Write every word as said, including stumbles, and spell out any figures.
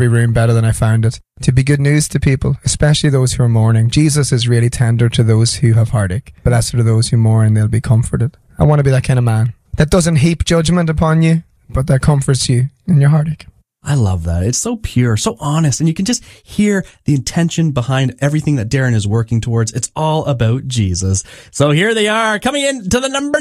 room better than I found it. To be good news to people, especially those who are mourning. Jesus is really tender to those who have heartache. Blessed are those who mourn, they'll be comforted. I want to be that kind of man that doesn't heap judgment upon you, but that comforts you in your heartache. I love that. It's so pure, so honest, and you can just hear the intention behind everything that Darren is working towards. It's all about Jesus. So here they are, coming in to the number